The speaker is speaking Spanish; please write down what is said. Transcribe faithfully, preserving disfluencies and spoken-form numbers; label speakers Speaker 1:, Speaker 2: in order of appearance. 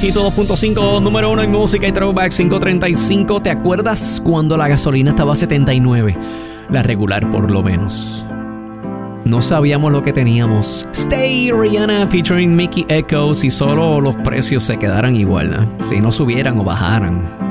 Speaker 1: ciento dos punto cinco, número uno en música y throwback cinco treinta y cinco. ¿Te acuerdas cuando la gasolina estaba a setenta y nueve? La regular, por lo menos. No sabíamos lo que teníamos. Stay, Rihanna featuring Mickey Echo. Si solo los precios se quedaran igual, ¿no? Si no subieran o bajaran.